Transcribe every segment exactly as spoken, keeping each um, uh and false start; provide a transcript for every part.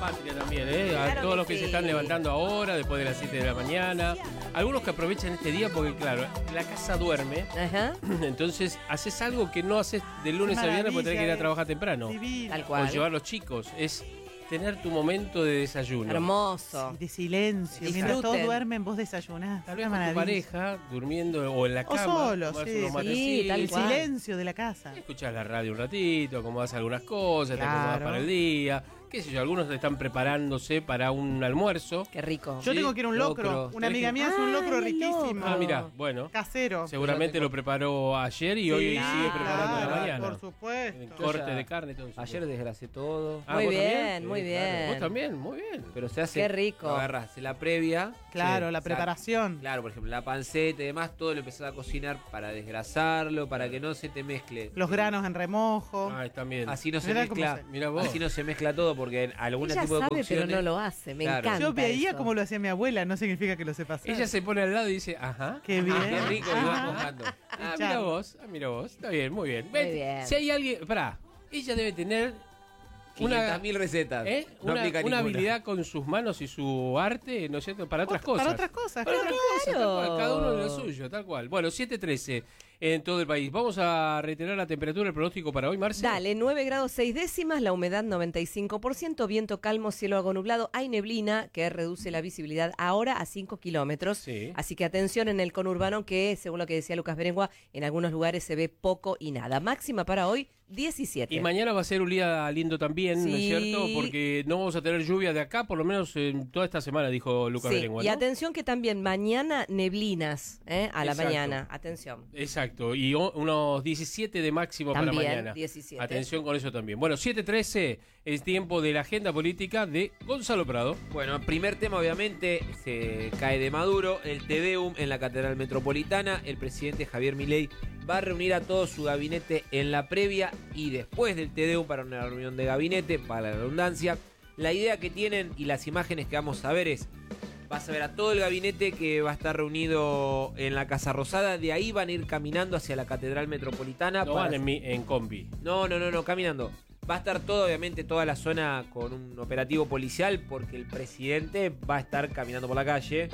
patria también, ¿eh? A Claro todos que los que sí. se están levantando ahora, después de las siete de la mañana. Algunos que aprovechan este día porque, claro, la casa duerme. Ajá. Entonces, haces algo que no haces de lunes a viernes porque tenés que ir a trabajar temprano. Divino. Tal O cual. llevar los chicos. Es tener tu momento de desayuno. Hermoso. De silencio. Disfruten. Mientras todos duermen, vos desayunás. Tal vez Una con tu maravilla. pareja, durmiendo o en la O cama. solo, tomás sí. unos Sí, matecitos, tal El cual. silencio de la casa. escuchás la radio un ratito, acomodás algunas cosas, te Claro. acomodás para el día. Qué sé yo, algunos están preparándose para un almuerzo. Qué rico. Yo Sí, tengo que ir a un locro. locro. Una amiga Tenés mía hace un Ah, locro el riquísimo. locro. Ah, mira, bueno. Casero. Seguramente lo preparó ayer y hoy Sí, sigue preparando claro, la mañana. Por supuesto. El corte ya- de carne y todo eso. Ayer desgracé todo. Ah, muy ¿vos bien, también? muy Sí, bien. claro. Vos también, muy bien. Pero se hace. Qué rico. Lo agarrás en la previa. Claro, Sí, la sac- preparación. Claro, por ejemplo, la panceta y demás, todo lo empezás a cocinar para desgrasarlo, para que no se te mezcle. Los granos en remojo. Ah, también. Así no se Mirá cómo mezcla. se- Mirá vos. Así no se mezcla todo porque en algún Ella tipo de sabe, cocción. pero no lo hace. Me Claro. encanta. Yo veía eso. cómo lo hacía mi abuela, no significa que lo sepa hacer. Ella se pone al lado y dice, ajá. Qué bien. Qué rico y vas Ajá. mojando. Ah, mira Charlo. vos, ah, mira vos. Está bien, muy bien. Muy Ven, bien. Si hay alguien, pará, ella debe tener una, quinientas mil recetas. ¿eh? No una, aplica una ninguna. habilidad con sus manos y su arte, ¿no es cierto? Para otras cosas. Para otras cosas, Para claro. otras cosas, tal cual, cada uno de lo Claro. suyo, tal cual. Bueno, siete trece en todo el país. Vamos a reiterar la temperatura, el pronóstico para hoy, Marce. Dale, nueve grados seis décimas, la humedad noventa y cinco por ciento, viento calmo, cielo algo nublado, hay neblina que reduce la visibilidad ahora a cinco kilómetros. Sí. Así que atención en el conurbano que, según lo que decía Lucas Berengua, en algunos lugares se ve poco y nada. Máxima para hoy, diecisiete. Y mañana va a ser un día lindo también, ¿no es Sí. cierto? Porque no vamos a tener lluvia de acá, por lo menos en toda esta semana, dijo Lucas Sí, Berengua, y ¿no? atención que también mañana neblinas, ¿eh? A la Exacto. mañana. Atención. Exacto, y o- unos diecisiete de máximo También, para mañana. diecisiete. Atención con eso también. Bueno, siete trece es tiempo de la agenda política de Gonzalo Prado. Bueno, primer tema obviamente se cae de Maduro, el Te Deum en la Catedral Metropolitana. El presidente Javier Milei va a reunir a todo su gabinete en la previa y después del Te Deum para una reunión de gabinete, para la redundancia. La idea que tienen y las imágenes que vamos a ver es, vas a ver a todo el gabinete que va a estar reunido en la Casa Rosada, de ahí van a ir caminando hacia la Catedral Metropolitana. No para- van en, mi- en combi. no, no, no, no, caminando. Va a estar todo, obviamente, toda la zona con un operativo policial porque el presidente va a estar caminando por la calle.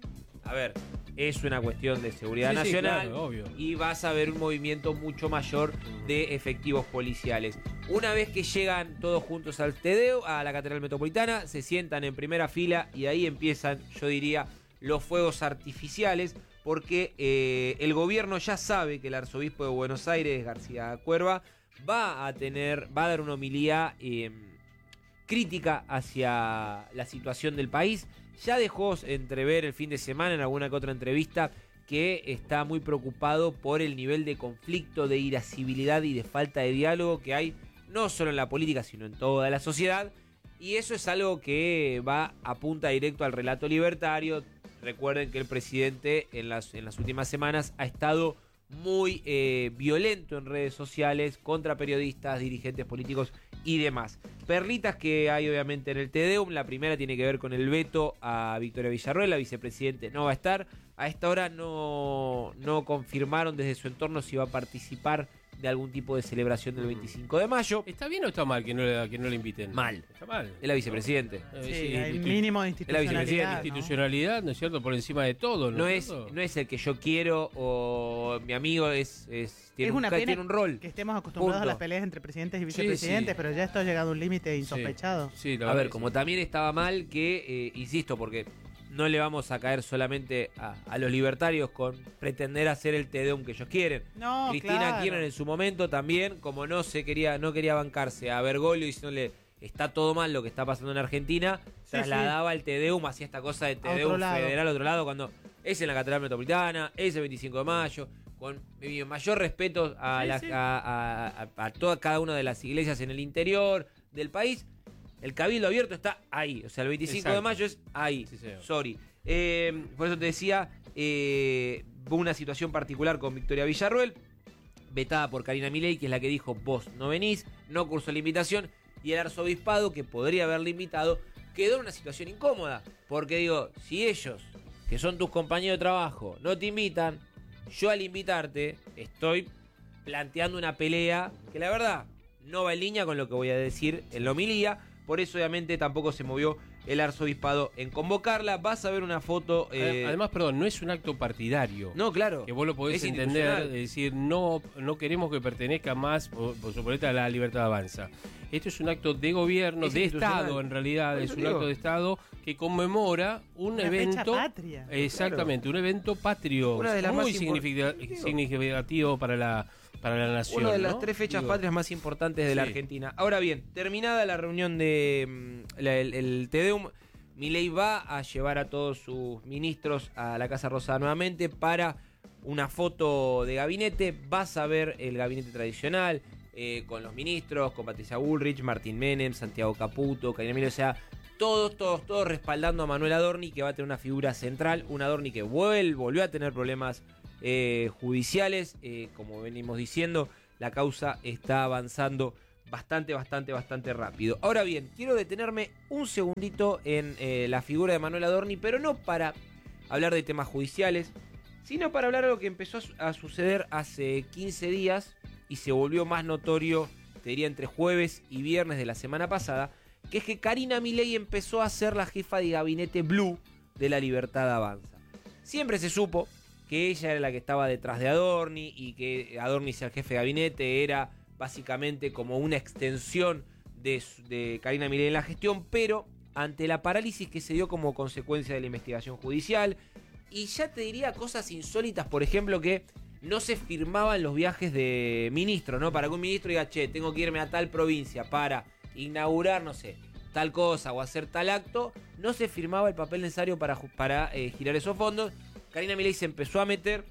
A ver, es una cuestión de seguridad Sí, sí, nacional claro, obvio. y vas a ver un movimiento mucho mayor de efectivos policiales. Una vez que llegan todos juntos al Te Deum, a la Catedral Metropolitana, se sientan en primera fila y ahí empiezan, yo diría, los fuegos artificiales, porque eh, el gobierno ya sabe que el arzobispo de Buenos Aires, García Cuerva, va a tener, va a dar una homilía eh, crítica hacia la situación del país. Ya dejó entrever el fin de semana en alguna que otra entrevista que está muy preocupado por el nivel de conflicto, de irascibilidad y de falta de diálogo que hay no solo en la política sino en toda la sociedad, y eso es algo que va a punta directo al relato libertario. Recuerden que el presidente en las, en las últimas semanas ha estado muy eh, violento en redes sociales contra periodistas, dirigentes políticos y demás. Perlitas que hay obviamente en el Te Deum. La primera tiene que ver con el veto a Victoria Villarroel, la vicepresidente no va a estar. A esta hora no, no confirmaron desde su entorno si va a participar de algún tipo de celebración del veinticinco de mayo. ¿Está bien o está mal que no le, que no le inviten? Mal. Está mal. Es la vicepresidente. Eh, Sí, sí, el institu- mínimo de la vicepresidenta, institucionalidad. ¿no? institucionalidad, ¿no es cierto? Por encima de todo, ¿no, No es es, cierto? no es el que yo quiero o mi amigo es, es, tiene, Es un, una ca- pena tiene un rol. que estemos acostumbrados Punto. a las peleas entre presidentes y Sí, vicepresidentes, sí. pero ya esto ha llegado a un límite Sí. insospechado. Sí, la A verdad ver, que como sí. también estaba mal que, eh, insisto, porque no le vamos a caer solamente a, a los libertarios con pretender hacer el Te Deum que ellos quieren. No, Cristina claro. Kirchner en su momento también, como no se quería, no quería bancarse a Bergoglio diciéndole está todo mal lo que está pasando en Argentina, Sí, trasladaba el Te Deum hacia esta cosa de Te A otro Deum lado. federal a otro lado, cuando es en la Catedral Metropolitana, es el veinticinco de mayo, con mi mayor respeto a, Sí, la- sí. a, a- a- a toda cada una de las iglesias en el interior del país. El cabildo abierto está ahí, o sea, el veinticinco Exacto. de mayo es ahí. Sí, señor. Sorry. Eh, por eso te decía, eh, hubo una situación particular con Victoria Villarroel, vetada por Karina Milei, que es la que dijo, vos no venís, no cursó la invitación, y el arzobispado, que podría haberle invitado, quedó en una situación incómoda, porque digo, si ellos, que son tus compañeros de trabajo, no te invitan, yo al invitarte estoy planteando una pelea que la verdad no va en línea con lo que voy a decir en la homilía, por eso obviamente tampoco se movió el arzobispado en convocarla. Vas a ver una foto... Eh... Además, perdón, no es un acto partidario. No, claro. Que vos lo podés entender, es decir, no, no queremos que pertenezca más, por, por supuesto, a la Libertad Avanza. Esto es un acto de gobierno, es de Estado, en realidad, es un digo. acto de Estado que conmemora un una evento... fecha patria. Exactamente, claro. Un evento patrio, una de las muy más significativo, significativo para la... para la nación. Una de las ¿no? tres fechas Digo, patrias más importantes de sí. la Argentina. Ahora bien, terminada la reunión de la, el, el Te Deum, Milei va a llevar a todos sus ministros a la Casa Rosada nuevamente para una foto de gabinete. Vas a ver el gabinete tradicional eh, con los ministros, con Patricia Bullrich, Martín Menem, Santiago Caputo, Karina Milei, o sea, todos, todos, todos respaldando a Manuel Adorni, que va a tener una figura central, un Adorni que vuelve, volvió a tener problemas Eh, judiciales, eh, como venimos diciendo, la causa está avanzando bastante, bastante, bastante rápido. Ahora bien, quiero detenerme un segundito en eh, la figura de Manuel Adorni, pero no para hablar de temas judiciales, sino para hablar de lo que empezó a, a suceder hace quince días y se volvió más notorio, te diría, entre jueves y viernes de la semana pasada, que es que Karina Milei empezó a ser la jefa de gabinete Blue de la Libertad Avanza. Siempre se supo que ella era la que estaba detrás de Adorni y que Adorni ser jefe de gabinete era básicamente como una extensión de, de Karina Milei en la gestión, pero ante la parálisis que se dio como consecuencia de la investigación judicial, y ya te diría cosas insólitas, por ejemplo, que no se firmaban los viajes de ministros, ¿no? Para que un ministro diga, che, tengo que irme a tal provincia para inaugurar, no sé, tal cosa o hacer tal acto, no se firmaba el papel necesario para, para eh, girar esos fondos. Karina Milei se empezó a meter,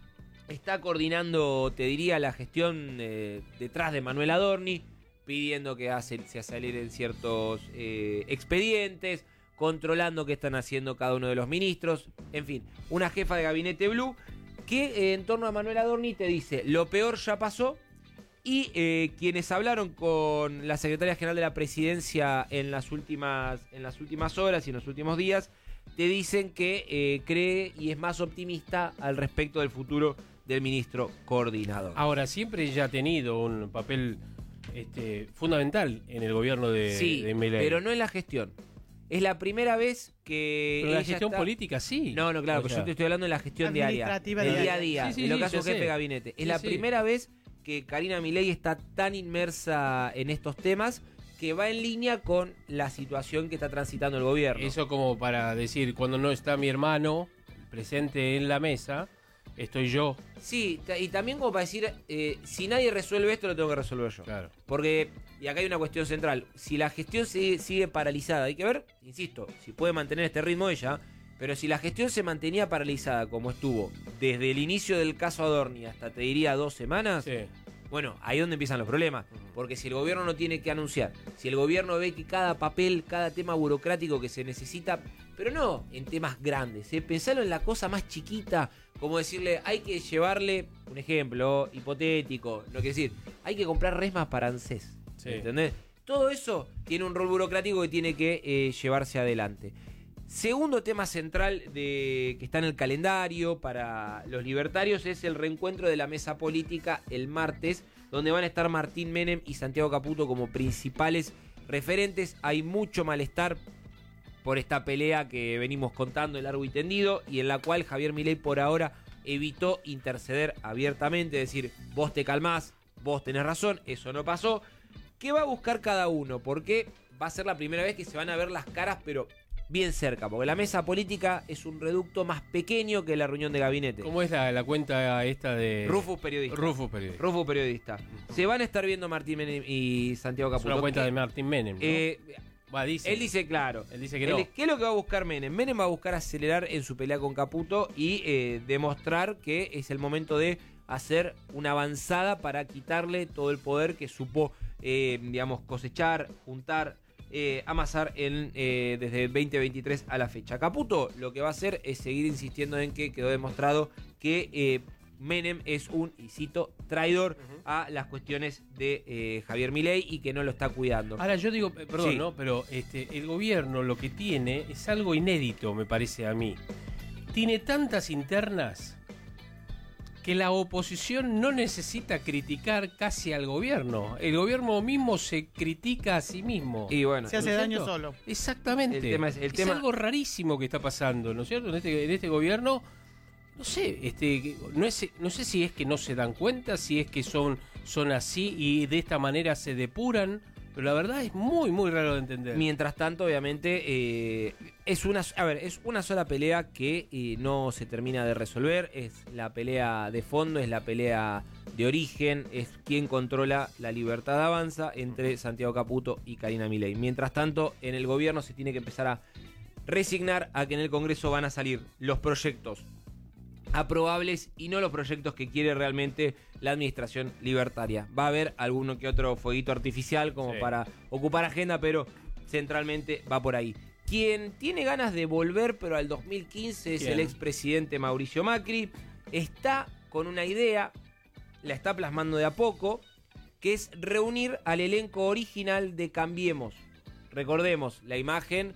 está coordinando, te diría, la gestión eh, detrás de Manuel Adorni, pidiendo que hace, se aceleren ciertos eh, expedientes, controlando qué están haciendo cada uno de los ministros, en fin, una jefa de gabinete Blue que eh, en torno a Manuel Adorni te dice, lo peor ya pasó, y eh, quienes hablaron con la secretaria general de la presidencia en las últimas, en las últimas horas y en los últimos días, te dicen que eh, cree y es más optimista al respecto del futuro del ministro coordinador. Ahora, siempre ella ha tenido un papel este, fundamental en el gobierno de, sí, de Milei. Pero no en la gestión. Es la primera vez que... Pero la ella gestión está... política sí. No, no, claro, o pero sea, yo te estoy hablando de la gestión diaria. Del día a día, sí, sí, en lo sí, caso yo jefe sé. de gabinete. Es sí, la sí. primera vez que Karina Milei está tan inmersa en estos temas que va en línea con la situación que está transitando el gobierno. Eso como para decir, cuando no está mi hermano presente en la mesa, estoy yo. Sí, y también como para decir, eh, si nadie resuelve esto, lo tengo que resolver yo. Claro. Porque, y acá hay una cuestión central, si la gestión sigue, sigue paralizada, hay que ver, insisto, si puede mantener este ritmo ella, pero si la gestión se mantenía paralizada como estuvo desde el inicio del caso Adorni hasta, te diría, dos semanas... Sí. Bueno, ahí es donde empiezan los problemas, porque si el gobierno no tiene que anunciar, si el gobierno ve que cada papel, cada tema burocrático que se necesita, pero no en temas grandes, ¿eh? Pensalo en la cosa más chiquita, como decirle, hay que llevarle, un ejemplo hipotético, no quiero decir, hay que comprar resmas para ANSES, Sí. ¿entendés? Todo eso tiene un rol burocrático que tiene que eh, llevarse adelante. Segundo tema central de, que está en el calendario para los libertarios es el reencuentro de la mesa política el martes, donde van a estar Martín Menem y Santiago Caputo como principales referentes. Hay mucho malestar por esta pelea que venimos contando de largo y tendido y en la cual Javier Milei por ahora evitó interceder abiertamente, es decir, vos te calmás, vos tenés razón, eso no pasó. ¿Qué va a buscar cada uno? Porque va a ser la primera vez que se van a ver las caras, pero bien cerca, porque la mesa política es un reducto más pequeño que la reunión de gabinete. ¿Cómo es la, la cuenta esta de... Rufus Periodista. Rufus Periodista. Rufus Periodista. Se van a estar viendo Martín Menem y Santiago Es Caputo. una cuenta que, de Martín Menem, ¿no? eh, Va, dice. Él dice claro. Él dice que no. ¿Qué es lo que va a buscar Menem? Menem va a buscar acelerar en su pelea con Caputo y eh, demostrar que es el momento de hacer una avanzada para quitarle todo el poder que supo, eh, digamos, cosechar, juntar, Eh, amasar en, eh, desde veinte veintitrés a la fecha. Caputo lo que va a hacer es seguir insistiendo en que quedó demostrado que eh, Menem es un, y cito, traidor uh-huh. a las cuestiones de eh, Javier Milei y que no lo está cuidando. Ahora yo digo, eh, perdón, Sí. ¿no? Pero este, el gobierno lo que tiene es algo inédito, me parece a mí. Tiene tantas internas que la oposición no necesita criticar casi al gobierno. El gobierno mismo se critica a sí mismo. Y bueno, Se hace ¿no es daño cierto? solo. Exactamente. El tema es- el es tema- algo rarísimo que está pasando, ¿no es cierto? En este, en este gobierno, no sé, este, no, es, no sé si es que no se dan cuenta, si es que son, son así y de esta manera se depuran, pero la verdad es muy, muy raro de entender. Mientras tanto, obviamente, eh, es una a ver, es una sola pelea que eh, no se termina de resolver. Es la pelea de fondo, es la pelea de origen, es quien controla la libertad de avanza entre Santiago Caputo y Karina Milei. Mientras tanto, en el gobierno se tiene que empezar a resignar a que en el Congreso van a salir los proyectos aprobables y no los proyectos que quiere realmente la administración libertaria. Va a haber alguno que otro fueguito artificial como Sí. para ocupar agenda, pero centralmente va por ahí. Quien tiene ganas de volver, pero al dos mil quince, es ¿Quién? el expresidente Mauricio Macri. Está con una idea, la está plasmando de a poco, que es reunir al elenco original de Cambiemos. Recordemos la imagen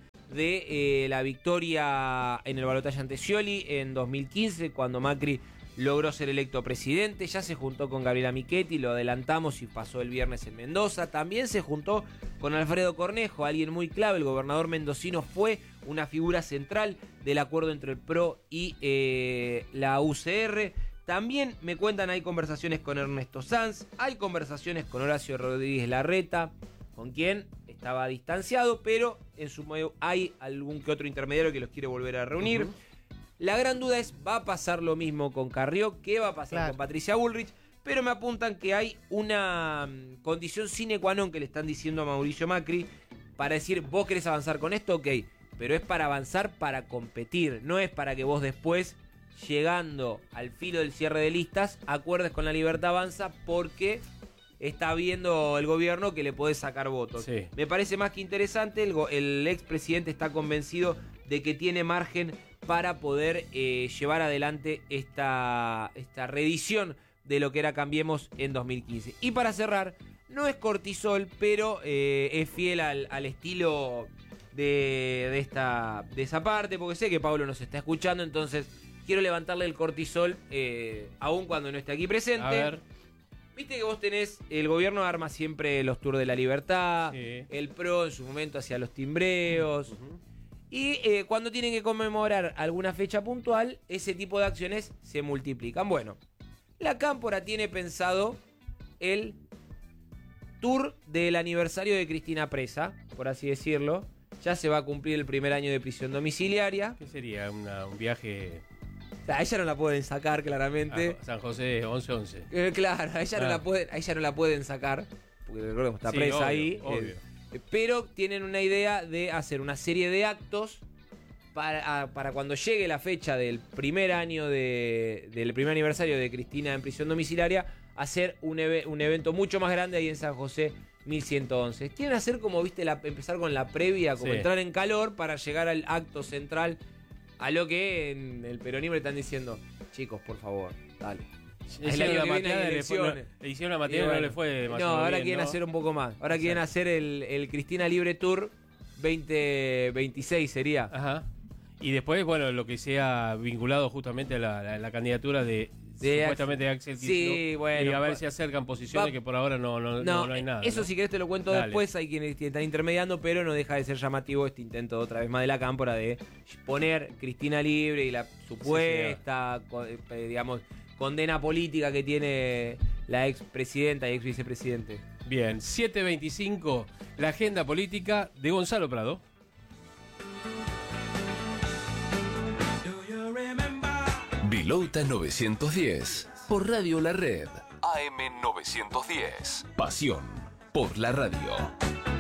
de eh, la victoria en el balotaje ante Scioli en dos mil quince, cuando Macri logró ser electo presidente. Ya se juntó con Gabriela Michetti, lo adelantamos y pasó el viernes en Mendoza. También se juntó con Alfredo Cornejo, alguien muy clave. El gobernador mendocino fue una figura central del acuerdo entre el P R O y eh, la U C R. También me cuentan, hay conversaciones con Ernesto Sanz, hay conversaciones con Horacio Rodríguez Larreta, con quien estaba distanciado, pero en su medio hay algún que otro intermediario que los quiere volver a reunir. Uh-huh. La gran duda es, ¿va a pasar lo mismo con Carrió? ¿Qué va a pasar claro. con Patricia Bullrich? Pero me apuntan que hay una um, condición sine qua non que le están diciendo a Mauricio Macri para decir, vos querés avanzar con esto, ok, pero es para avanzar para competir, no es para que vos después, llegando al filo del cierre de listas, acuerdes con la Libertad Avanza porque está viendo el gobierno que le podés sacar votos. Sí. Me parece más que interesante, el, el expresidente está convencido de que tiene margen para poder eh, llevar adelante esta, esta reedición de lo que era Cambiemos en dos mil quince. Y para cerrar, no es cortisol, pero eh, es fiel al, al estilo de, de, esta, de esa parte, porque sé que Pablo nos está escuchando, entonces quiero levantarle el cortisol, eh, aun cuando no esté aquí presente. A ver. Viste que vos tenés, el gobierno arma siempre los Tours de la Libertad, sí. el P R O en su momento hacía los timbreos. Uh-huh. Y eh, cuando tienen que conmemorar alguna fecha puntual, ese tipo de acciones se multiplican. Bueno, la Cámpora tiene pensado el tour del aniversario de Cristina Presa, por así decirlo. Ya se va a cumplir el primer año de prisión domiciliaria. ¿Qué sería? Una, un viaje... A ella no la pueden sacar, claramente. Ah, San José once once. Eh, claro, a ella, ah. no la pueden, a ella no la pueden sacar, porque recordemos, está sí, presa obvio, ahí. Obvio. Eh, pero tienen una idea de hacer una serie de actos para, a, para cuando llegue la fecha del primer año de, del primer aniversario de Cristina en prisión domiciliaria, hacer un, eve, un evento mucho más grande ahí en San José mil ciento once. Quieren hacer como, viste, la, empezar con la previa, como sí. entrar en calor para llegar al acto central. A lo que en el peronismo le están diciendo, chicos, por favor, dale. El año que viene hay elecciones. Le hicieron la materia y bueno, no le fue demasiado No, ahora bien, quieren ¿no? hacer un poco más. Ahora Exacto. quieren hacer el, el Cristina Libre Tour veinte veintiséis sería. Ajá. Y después, bueno, lo que sea vinculado justamente a la, la, la candidatura de, de supuestamente de Axel Kicillof. Sí, bueno. Y a ver si acercan posiciones va, que por ahora no, no, no, no, no hay nada. Eso ¿no? si querés te lo cuento Dale. después. Hay quienes están intermediando, pero no deja de ser llamativo este intento otra vez más de la Cámpora de poner Cristina Libre y la supuesta, sí, sí, digamos, condena política que tiene la expresidenta y ex vicepresidente. Bien, siete veinticinco, la agenda política de Gonzalo Prado. Vilota novecientos diez, por Radio La Red. A M novecientos diez. Pasión por la radio.